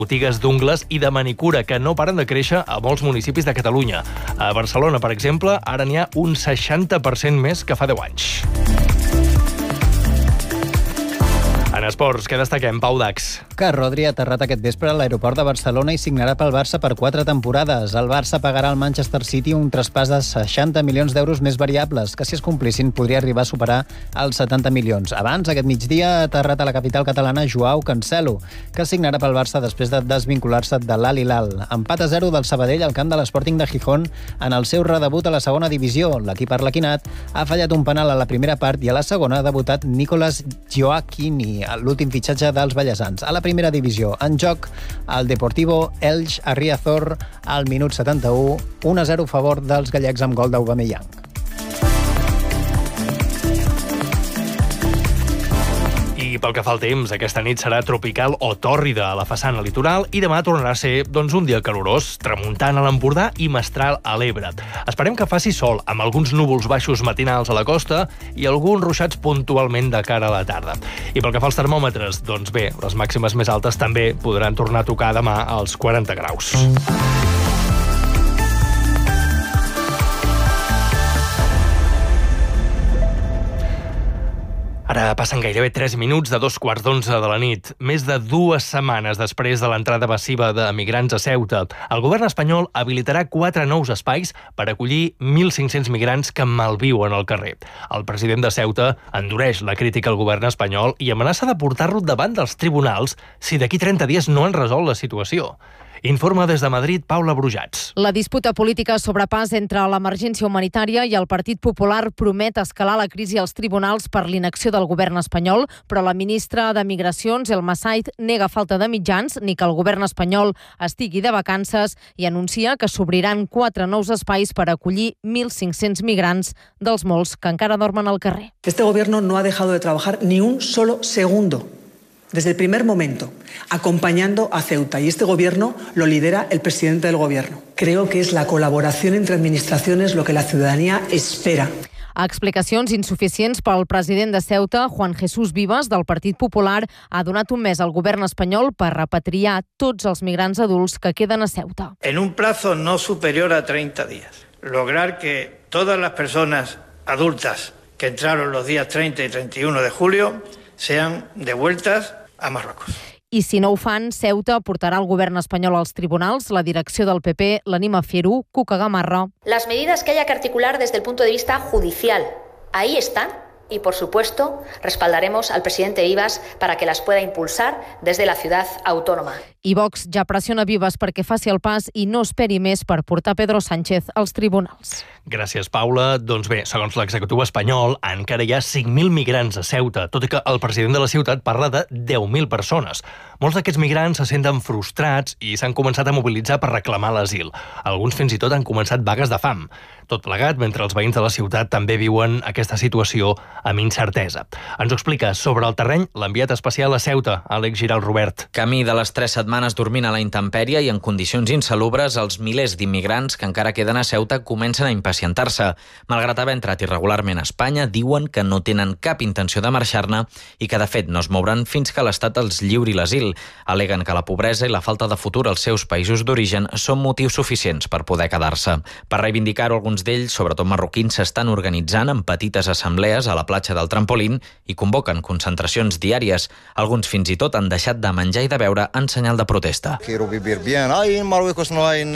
botigues d'ungles i de manicura que no paren de créixer a molts municipis de Catalunya. A Barcelona, per exemple, ara n'hi ha un 60% més que fa 10 anys. En esports, què destaquem, Pau Dax? Que Rodri ha aterrat aquest vespre a l'aeroport de Barcelona i signarà pel Barça per 4 temporades. El Barça pagarà al Manchester City un traspàs de 60 milions d'euros més variables, que si es complissin podria arribar a superar els 70 milions. Abans, aquest migdia, ha aterrat a la capital catalana Joao Cancelo, que signarà pel Barça després de desvincular-se de l'Al Hilal. Empat a 0 del Sabadell al camp de l'Sporting de Gijón en el seu redebut a la segona divisió. L'equip arlequinat ha fallat un penal a la primera part i a la segona ha debutat Nicolas Gioacchini, l'últim fitxatge dels ballesans. A la primera divisió, en joc, el Deportivo Elx a Riazor al minut 71, 1-0 a favor dels gallecs amb gol d'Aubameyang. I pel que fa al temps, aquesta nit serà tropical o tòrrida a la façana litoral i demà tornarà a ser un dia calorós, tramuntant a l'Empordà i mestral a l'Ebre. Esperem que faci sol, amb alguns núvols baixos matinals a la costa i alguns ruixats puntualment de cara a la tarda. I pel que fa als termòmetres, doncs bé, les màximes més altes també podran tornar a tocar demà als 40 graus. Ara passen gairebé 3 minuts de 11:15 de la nit. Més de 2 setmanes després de l'entrada massiva de migrants a Ceuta, el govern espanyol habilitarà 4 nous espais per acollir 1.500 migrants que malviuen al carrer. El president de Ceuta endureix la crítica al govern espanyol i amenaça de portar-lo davant dels tribunals si d'aquí 30 dies no han resolt la situació. Informa des de Madrid, Paula Brujats. La disputa política sobrepàs entre l'emergència humanitària i el Partit Popular promet escalar la crisi als tribunals per l'inacció del govern espanyol, però la ministra de Migracions, Elma Said, nega falta de mitjans ni que el govern espanyol estigui de vacances i anuncia que s'obriran 4 nous espais per acollir 1.500 migrants dels molts que encara dormen al carrer. Este gobierno no ha dejado de trabajar ni un solo segundo. Desde el primer momento, acompañando a Ceuta. Y este gobierno lo lidera el presidente del gobierno. Creo que es la colaboración entre administraciones lo que la ciudadanía espera. A explicacions insuficients pel president de Ceuta, Juan Jesús Vivas, del Partit Popular, ha donat un mes al govern espanyol per repatriar tots els migrants adults que queden a Ceuta. En un plazo no superior a 30 días, lograr que todas las personas adultas que entraron los días 30 y 31 de julio sean devueltas a Marruecos. I si no ho fan, Ceuta portarà el govern espanyol als tribunals. La direcció del PP l'anima a fer-ho. Cuca Gamarra. Las medidas que haya que articular desde el punto de vista judicial, ahí están. Y, por supuesto, respaldaremos al presidente Vivas para que las pueda impulsar desde la ciudad autónoma. I Vox ja pressiona Vivas perquè faci el pas i no esperi més per portar Pedro Sánchez als tribunals. Gràcies, Paula. Doncs bé, segons l'executiu espanyol, encara hi ha 5.000 migrants a Ceuta, tot i que el president de la ciutat parla de 10.000 persones. Molts d'aquests migrants se senten frustrats i s'han començat a mobilitzar per reclamar l'asil. Alguns fins i tot han començat vagues de fam. Tot plegat mentre els veïns de la ciutat també viuen aquesta situació amb incertesa. Ens ho explica sobre el terreny l'enviat especial a Ceuta, Àlex Giral Robert. Camí de les 3 setmanes dormint a la intempèrie i en condicions insalubres, els milers d'immigrants que encara queden a Ceuta comencen a impacientar-se. Malgrat haver entrat irregularment a Espanya, diuen que no tenen cap intenció de marxar-ne i que, de fet, no es mouran fins que l'Estat els lliuri l'asil. Aleguen que la pobresa i la falta de futur als seus països d'origen són motius suficients per poder quedar-se. Per reivindicar-ho, alguns d'ells, sobretot marroquins, s'estan organitzant en petites assemblees a la platja del Trampolín i convoquen concentracions diàries. Alguns fins i tot han deixat de menjar i de beure en senyal de protesta. Quiero vivir bien. Ahí en Marruecos no hay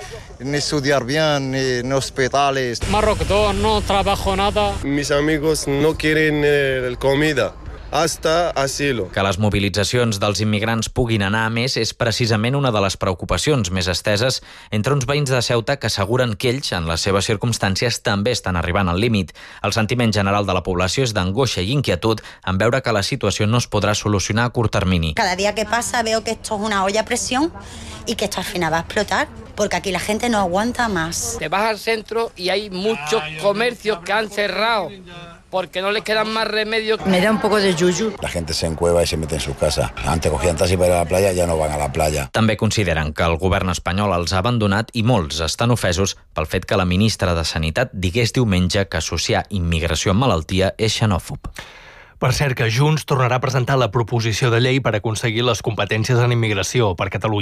ni estudiar bien, ni hospitales. Marruecos no trabajo nada. Mis amigos no quieren comida. Hasta asilo. Que les mobilitzacions dels immigrants puguin anar a més és precisament una de les preocupacions més esteses entre uns veïns de Ceuta que asseguren que ells, en les seves circumstàncies, també estan arribant al límit. El sentiment general de la població és d'angoixa i inquietud en veure que la situació no es podrà solucionar a curt termini. Cada día que pasa veo que esto es una olla a presión y que esto al final va a explotar, porque aquí la gente no aguanta más. Te vas al centro y hay muchos comercios que han cerrado porque no les quedan más remedio. Me da un poco de yuyu. La gente se encueva y se mete en su casa. Antes cogían taxi para ir a la playa, ya no van a la playa. També consideren que el govern espanyol els ha abandonat i molts estan ofesos pel fet que la ministra de Sanitat digués diumenge que associar immigració amb malaltia és xenòfob. Per cert, que Junts tornarà a presentar la proposició de llei per aconseguir les competències en immigració per Catalunya.